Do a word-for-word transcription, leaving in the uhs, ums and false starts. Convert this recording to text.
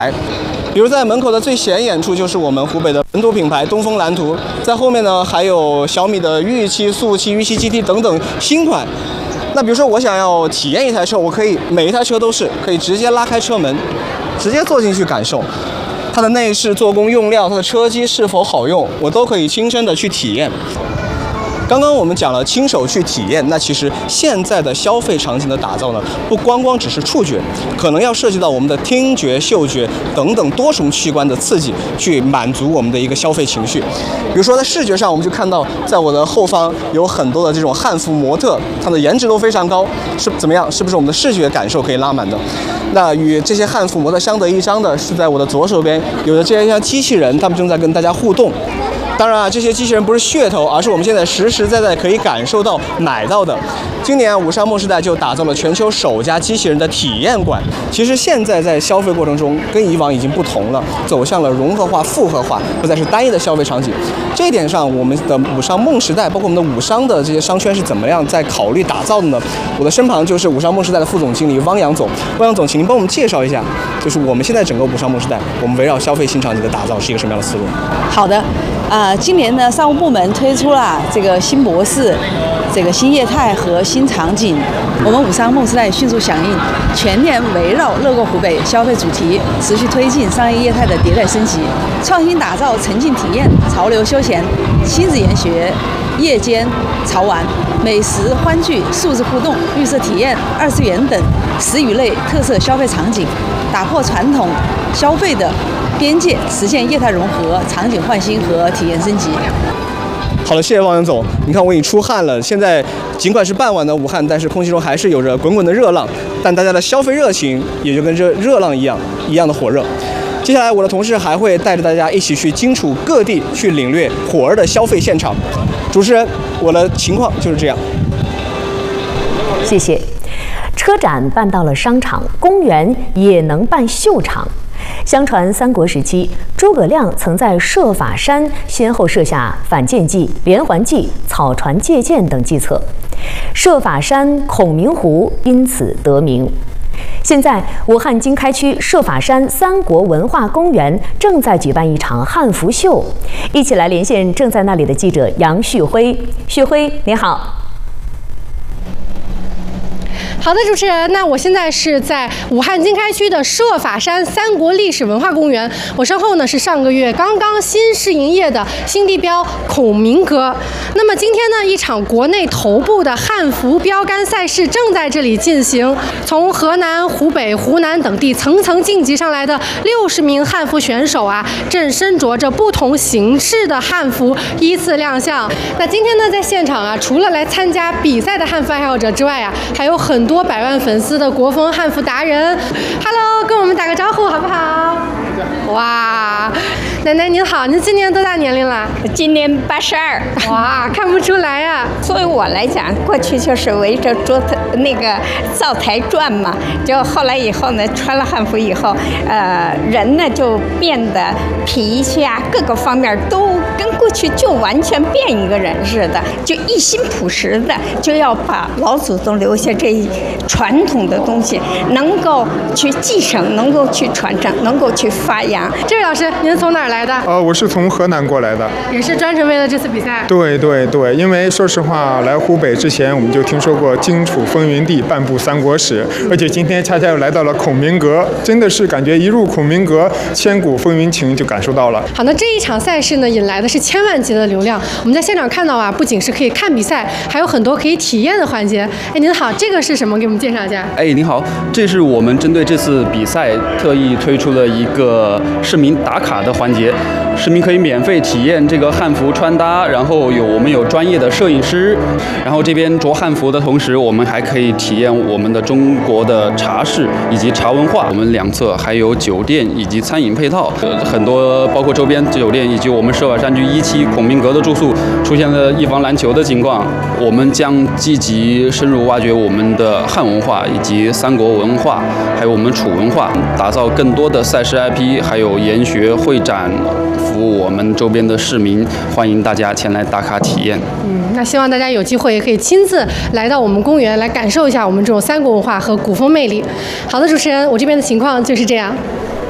比如在门口的最显眼处就是我们湖北的本土品牌东风蓝图，在后面呢还有小米的玉器、速七、玉器 G T 等等新款。那比如说我想要体验一台车，我可以每一台车都是可以直接拉开车门，直接坐进去感受它的内饰、做工、用料，它的车机是否好用，我都可以亲身的去体验。刚刚我们讲了亲手去体验，那其实现在的消费场景的打造呢，不光光只是触觉，可能要涉及到我们的听觉、嗅觉等等多重器官的刺激，去满足我们的一个消费情绪。比如说在视觉上，我们就看到在我的后方有很多的这种汉服模特，他们的颜值都非常高，是怎么样？是不是我们的视觉感受可以拉满的？那与这些汉服模特相得益彰的是，在我的左手边有的这些像机器人，他们正在跟大家互动。当然啊，这些机器人不是噱头，而是我们现在实实在在可以感受到、买到的。今年武商梦时代就打造了全球首家机器人的体验馆。其实现在在消费过程中，跟以往已经不同了，走向了融合化、复合化，不再是单一的消费场景。这一点上，我们的武商梦时代，包括我们的武商的这些商圈是怎么样在考虑打造的呢？我的身旁就是武商梦时代的副总经理汪洋总。汪洋总，请您帮我们介绍一下，就是我们现在整个武商梦时代，我们围绕消费新场景的打造是一个什么样的思路？ 好的。啊，今年呢，商务部门推出了这个新模式、这个新业态和新场景。我们武商梦时代迅速响应，全年围绕乐过湖北消费主题，持续推进商业业态的迭代升级，创新打造沉浸体验、潮流休闲、亲子研学、夜间潮玩、美食欢聚、数字互动、绿色体验、二次元等十余类特色消费场景，打破传统消费的边界，实现业态融合、场景焕新和体验升级。 好了，谢谢汪洋总。你看我已经出汗了，现在尽管是傍晚的武汉，但是空气中还是有着滚滚的热浪，但大家的消费热情也就跟这热浪一样一样的火热。接下来我的同事还会带着大家一起去荆楚各地去领略火热的消费现场。主持人，我的情况就是这样。 谢谢。车展办到了商场，公园也能办秀场。相传三国时期，诸葛亮曾在射法山先后设下反间计、连环计、草船借箭等计策，射法山孔明湖因此得名。现在，武汉经开区射法山三国文化公园正在举办一场汉服秀，一起来连线正在那里的记者杨旭辉。旭辉，你好。 好的，主持人，那我现在是在武汉经开区的射法山三国历史文化公园，我身后呢是上个月刚刚新试营业的新地标孔明阁。那么今天呢，一场国内头部的汉服标杆赛事正在这里进行，从河南、湖北、湖南等地层层晋级上来的六十名汉服选手啊，正身着着不同形式的汉服依次亮相。那今天呢，在现场啊，除了来参加比赛的汉服爱好者之外啊，还有很多多百万粉丝的国风汉服达人 ，Hello， 跟我们打个招呼好不好？哇，奶奶您好，您今年多大年龄了？ 今年八十二。 哇，看不出来呀、啊。 作为我来讲，过去就是围着桌子那个灶台转嘛，就后来以后呢，穿了汉服以后，呃，人呢就变得脾气啊，各个方面都跟过去就完全变一个人似的，就一心朴实的，就要把老祖宗留下这传统的东西，能够去继承，能够去传承，能够去发扬。 这位老师，您从哪儿来的？ 呃，我是从河南过来的， 也是专程为了这次比赛。 对对对，因为说实话，来湖北之前我们就听说过荆楚风云地，半部三国史，而且今天恰恰又来到了孔明阁，真的是感觉一入孔明阁，千古风云情就感受到了。 好，那这一场赛事呢，引来的是千万级的流量。我们在现场看到啊，不仅是可以看比赛，还有很多可以体验的环节。哎，您好，这个是什么？给我们介绍一下。 哎，您好，这是我们针对这次比赛特意推出了一个市民打卡的环节，市民可以免费体验这个汉服穿搭，然后有我们有专业的摄影师，然后这边着汉服的同时，我们还可以体验我们的中国的茶室以及茶文化。我们两侧还有酒店以及餐饮配套，呃，很多包括周边酒店以及我们射法山居一期孔明阁的住宿出现了一房难求的情况。我们将积极深入挖掘我们的汉文化以及三国文化，还有我们楚文化，打造更多的赛事 I P， 还有研学会展，服务我们周边的市民，欢迎大家前来打卡体验。 嗯，那希望大家有机会也可以亲自来到我们公园来感受一下我们这种三国文化和古风魅力。好的，主持人，我这边的情况就是这样。